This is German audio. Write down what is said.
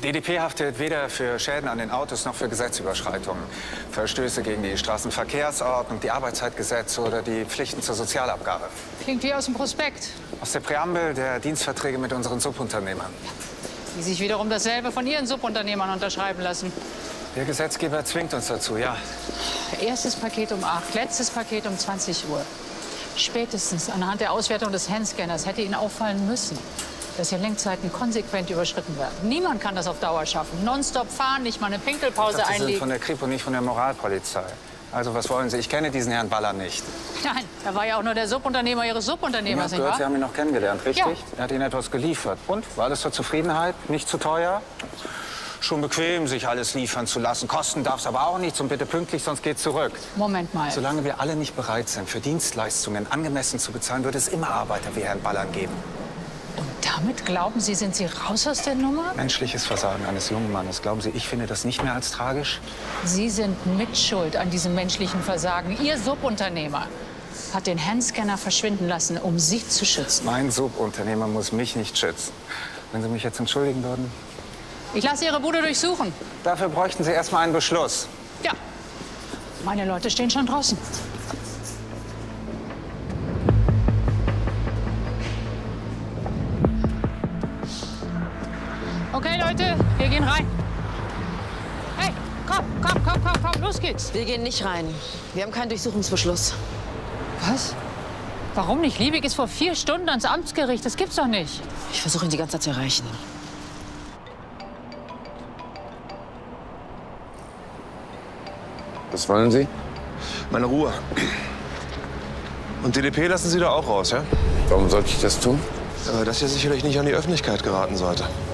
DDP haftet weder für Schäden an den Autos noch für Gesetzüberschreitungen. Verstöße gegen die Straßenverkehrsordnung, die Arbeitszeitgesetze oder die Pflichten zur Sozialabgabe. Klingt wie aus dem Prospekt. Aus der Präambel der Dienstverträge mit unseren Subunternehmern. Die sich wiederum dasselbe von ihren Subunternehmern unterschreiben lassen. Der Gesetzgeber zwingt uns dazu, ja. Erstes Paket um 8, letztes Paket um 20 Uhr. Spätestens anhand der Auswertung des Handscanners hätte Ihnen auffallen müssen, dass hier Lenkzeiten konsequent überschritten werden. Niemand kann das auf Dauer schaffen. Nonstop fahren, nicht mal eine Pinkelpause Sie einlegen. sind von der Kripo, nicht von der Moralpolizei. Also, was wollen Sie? Ich kenne diesen Herrn Baller nicht. Nein, er war ja auch nur der Subunternehmer Ihres Subunternehmers, Ich habe nicht gehört, Sie wahr? haben ihn noch kennengelernt, richtig? Ja. Er hat Ihnen etwas geliefert. Und? War alles zur Zufriedenheit? Nicht zu teuer? Schon bequem, sich alles liefern zu lassen. Kosten darf es aber auch nicht. Und bitte pünktlich, sonst geht's zurück. Moment mal. Solange wir alle nicht bereit sind, für Dienstleistungen angemessen zu bezahlen, wird es immer Arbeiter wie Herrn Ballern geben. Und damit glauben Sie, sind Sie raus aus der Nummer? Menschliches Versagen eines jungen Mannes. Glauben Sie, ich finde das nicht mehr als tragisch? Sie sind mitschuld an diesem menschlichen Versagen. Ihr Subunternehmer hat den Handscanner verschwinden lassen, um Sie zu schützen. Mein Subunternehmer muss mich nicht schützen. Wenn Sie mich jetzt entschuldigen würden? Ich lasse Ihre Bude durchsuchen. Dafür bräuchten Sie erst mal einen Beschluss. Ja, meine Leute stehen schon draußen. Okay, Leute, wir gehen rein. Hey, komm, los geht's. Wir gehen nicht rein. Wir haben keinen Durchsuchungsbeschluss. Was? Warum nicht? Liebig ist vor 4 Stunden ans Amtsgericht. Das gibt's doch nicht. Ich versuche ihn die ganze Zeit zu erreichen. Was wollen Sie? Meine Ruhe. Und DDP lassen Sie da auch raus, ja? Warum sollte ich das tun? Dass er sicherlich nicht an die Öffentlichkeit geraten sollte.